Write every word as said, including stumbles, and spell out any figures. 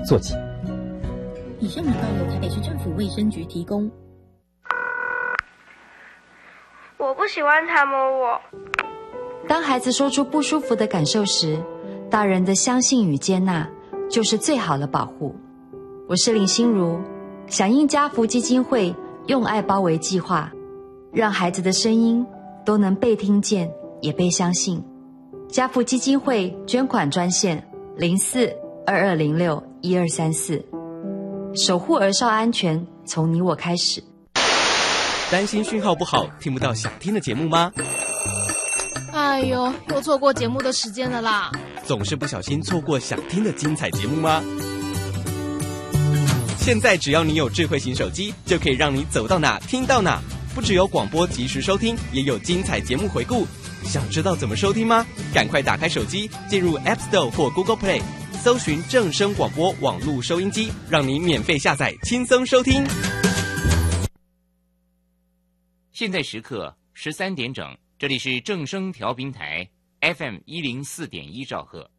做起。 以上广告由台北市政府卫生局提供。 我不喜欢他摸我。 当孩子说出不舒服的感受时，大人的相信与接纳就是最好的保护。我是林心如，响应家福基金会用爱包围计划，让孩子的声音都能被听见也被相信。家福基金会捐款专线零四二二零六一二三四，守护儿少安全，从你我开始。 担心讯号不好，听不到想听的节目吗？ 哎呦，又错过节目的时间了啦！ 总是不小心错过想听的精彩节目吗？现在只要你有智慧型手机，就可以让你走到哪听到哪。不只有广播及时收听，也有精彩节目回顾。想知道怎么收听吗？赶快打开手机，进入 App Store 或 Google Play， 搜寻正声广播网络收音机，让你免费下载，轻松收听。 现在时刻十三点整，这里是正声调频台 F M 一零四点一兆赫。